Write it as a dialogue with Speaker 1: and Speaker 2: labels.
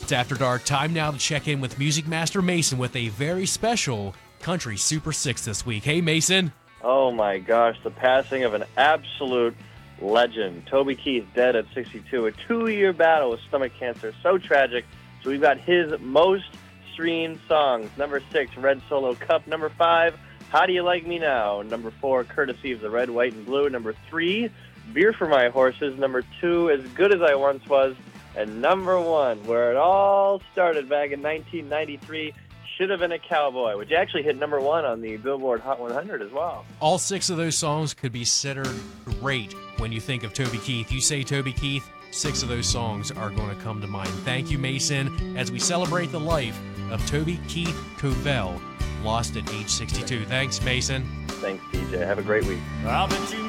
Speaker 1: It's After Dark. Time now to check in with Music Master Mason with a very special Country Super 6 this week. Hey, Mason.
Speaker 2: Oh, my gosh. The passing of an absolute legend. Toby Keith dead at 62. A 2-year battle with stomach cancer. So tragic. So we've got his most streamed songs. Number 6, Red Solo Cup. Number 5, How Do You Like Me Now? Number 4, Courtesy of the Red, White, and Blue. Number 3, Beer for My Horses. Number 2, As Good As I Once Was. And number 1, where it all started back in 1993, Should Have Been a Cowboy, which actually hit number 1 on the Billboard Hot 100 as well.
Speaker 1: All 6 of those songs could be considered great when you think of Toby Keith. You say Toby Keith, 6 of those songs are going to come to mind. Thank you, Mason, as we celebrate the life of Toby Keith Covell, lost at age 62. Thanks, Mason.
Speaker 2: Thanks, DJ. Have a great week.
Speaker 3: I'll bet you